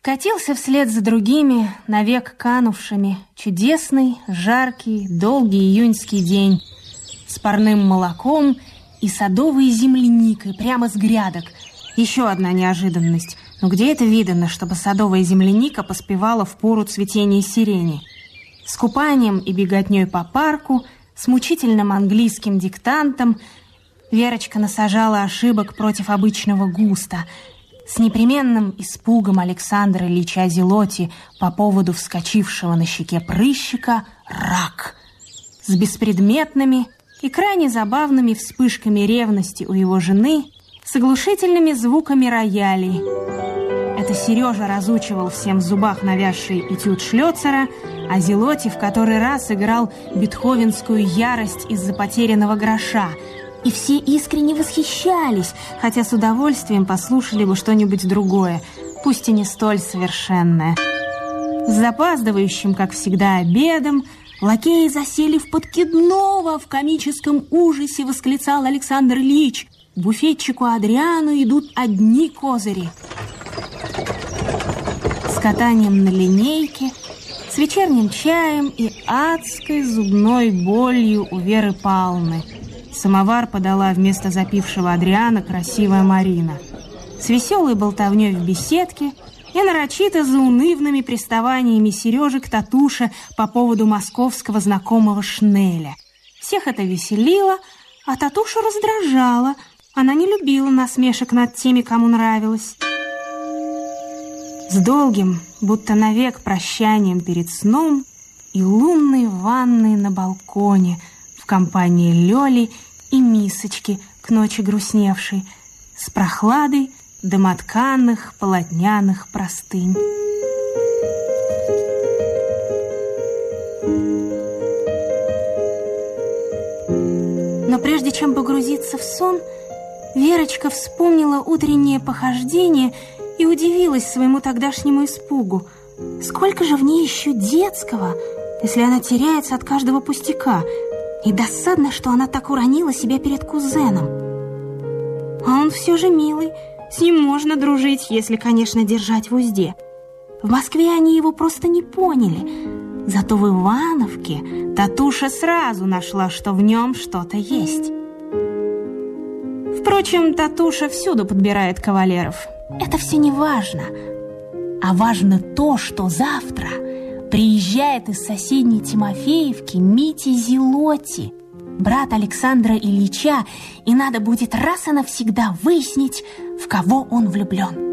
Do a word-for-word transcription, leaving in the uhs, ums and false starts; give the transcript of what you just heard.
Катился вслед за другими, навек канувшими, чудесный, жаркий, долгий июньский день с парным молоком и садовой земляникой прямо с грядок. Еще одна неожиданность. Но где это видано, чтобы садовая земляника поспевала в пору цветения сирени? С купанием и беготней по парку, с мучительным английским диктантом Верочка насажала ошибок против обычного густа, с непременным испугом Александра Ильича Зелоти по поводу вскочившего на щеке прыщика рак, с беспредметными и крайне забавными вспышками ревности у его жены, с оглушительными звуками роялей. Это Сережа разучивал всем в зубах навязший этюд Шлёцера, а Зелоти в который раз играл бетховенскую ярость из-за потерянного гроша. И все искренне восхищались, хотя с удовольствием послушали бы что-нибудь другое, пусть и не столь совершенное. С запаздывающим, как всегда, обедом лакеи засели в подкидного, в комическом ужасе восклицал Александр Ильич. Буфетчику Адриану идут одни козыри. С катанием на линейке, с вечерним чаем и адской зубной болью у Веры Павловны. Самовар подала вместо запившего Адриана красивая Марина. С веселой болтовней в беседке и нарочито заунывными приставаниями Сережи к Татуше по поводу московского знакомого Шнеля. Всех это веселило, а Татушу раздражало. Она не любила насмешек над теми, кому нравилось. С долгим, будто навек прощанием перед сном и лунной ванной на балконе в компании Лёли и Мисочки, к ночи грустневшей, с прохладой домотканных полотняных простынь. Но прежде чем погрузиться в сон, Верочка вспомнила утреннее похождение и удивилась своему тогдашнему испугу. Сколько же в ней еще детского, если она теряется от каждого пустяка. И досадно, что она так уронила себя перед кузеном. А он все же милый, с ним можно дружить, если, конечно, держать в узде. В Москве они его просто не поняли. Зато в Ивановке Татуша сразу нашла, что в нем что-то есть. Впрочем, Татуша всюду подбирает кавалеров. Это все не важно. А важно то, что завтра приезжает из соседней Тимофеевки Митя Зелоти, брат Александра Ильича, и надо будет раз и навсегда выяснить, в кого он влюблен.